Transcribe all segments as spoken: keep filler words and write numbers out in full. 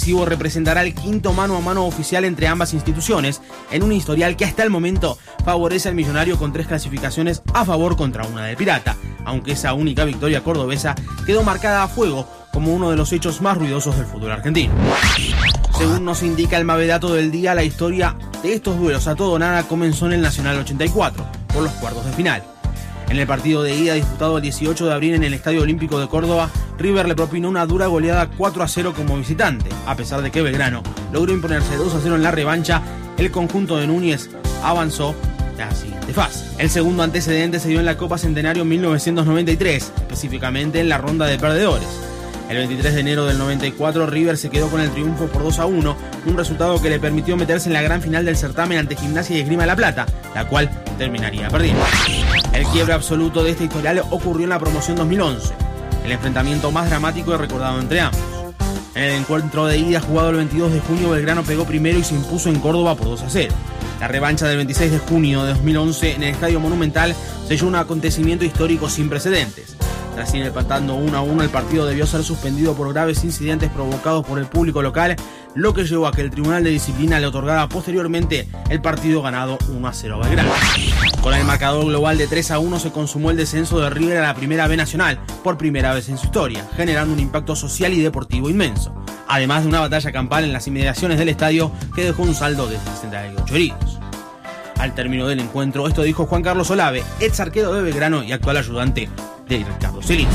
decisivo representará el quinto mano a mano oficial entre ambas instituciones, en un historial que hasta el momento favorece al Millonario con tres clasificaciones a favor contra una del Pirata, aunque esa única victoria cordobesa quedó marcada a fuego como uno de los hechos más ruidosos del fútbol argentino. Según nos indica el Mavedato del día, la historia de estos duelos a todo o nada comenzó en el Nacional ochenta y cuatro, por los cuartos de final. En el partido de ida disputado el dieciocho de abril en el Estadio Olímpico de Córdoba, River le propinó una dura goleada cuatro a cero como visitante. A pesar de que Belgrano logró imponerse dos a cero en la revancha, el conjunto de Núñez avanzó a la siguiente fase. El segundo antecedente se dio en la Copa Centenario mil novecientos noventa y tres, específicamente en la ronda de perdedores. El veintitrés de enero del noventa y cuatro, River se quedó con el triunfo por dos a uno, un resultado que le permitió meterse en la gran final del certamen ante Gimnasia y Esgrima de La Plata, la cual terminaría perdiendo. El quiebre absoluto de este historial ocurrió en la promoción dos mil once, el enfrentamiento más dramático y recordado entre ambos. En el encuentro de ida jugado el veintidós de junio, Belgrano pegó primero y se impuso en Córdoba por dos a cero. La revancha del veintiséis de junio de dos mil once en el Estadio Monumental selló un acontecimiento histórico sin precedentes. Tras ir empatando uno a uno, el partido debió ser suspendido por graves incidentes provocados por el público local, lo que llevó a que el Tribunal de Disciplina le otorgara posteriormente el partido ganado uno a cero a Belgrano. Con el marcador global de tres a uno se consumó el descenso de River a la Primera B Nacional, por primera vez en su historia, generando un impacto social y deportivo inmenso, además de una batalla campal en las inmediaciones del estadio que dejó un saldo de sesenta y ocho heridos. Al término del encuentro, esto dijo Juan Carlos Olave, ex arquero de Belgrano y actual ayudante de Ricardo Zielinski.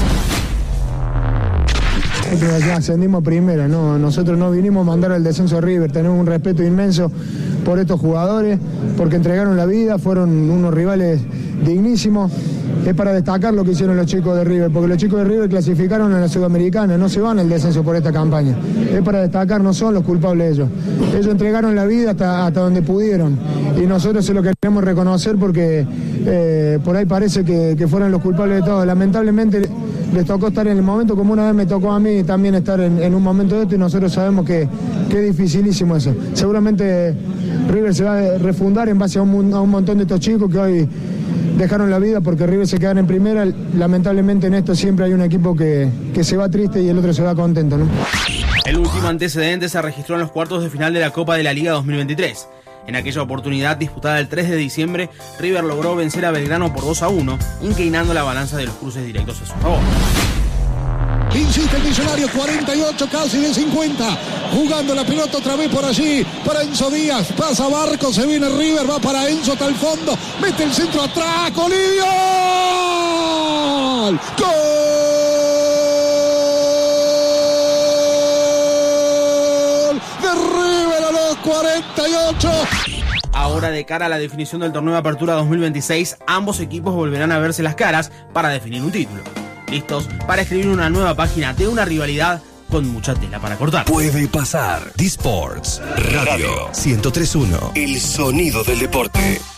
Nosotros ya ascendimos primera, ¿no? Nosotros no vinimos a mandar al descenso a River, tenemos un respeto inmenso por estos jugadores, porque entregaron la vida, fueron unos rivales dignísimos. Es para destacar lo que hicieron los chicos de River, porque los chicos de River clasificaron a la Sudamericana, no se van al descenso por esta campaña. Es para destacar, no son los culpables ellos. Ellos entregaron la vida hasta, hasta donde pudieron, y nosotros se lo queremos reconocer porque eh, por ahí parece que, que fueron los culpables de todo. Lamentablemente les tocó estar en el momento, como una vez me tocó a mí también estar en, en un momento de esto, y nosotros sabemos que, que es dificilísimo eso. Seguramente River se va a refundar en base a un, a un montón de estos chicos que hoy dejaron la vida porque River se quedaron en primera. Lamentablemente en esto siempre hay un equipo que, que se va triste y el otro se va contento, ¿no? El último antecedente se registró en los cuartos de final de la Copa de la Liga dos mil veintitrés. En aquella oportunidad, disputada el tres de diciembre, River logró vencer a Belgrano por dos a uno, inclinando la balanza de los cruces directos a su favor. Insiste el Millonario, cuarenta y ocho casi de cincuenta, jugando la pelota otra vez por allí, para Enzo Díaz, pasa Barco, se viene River, va para Enzo hasta el fondo, mete el centro atrás, Colidio, ¡gol! De River a los cuarenta y ocho. Ahora, de cara a la definición del torneo de Apertura dos mil veintiséis, ambos equipos volverán a verse las caras para definir un título. Listos para escribir una nueva página de una rivalidad con mucha tela para cortar. Puede pasar. D-Sports Radio ciento tres punto uno. El sonido del deporte.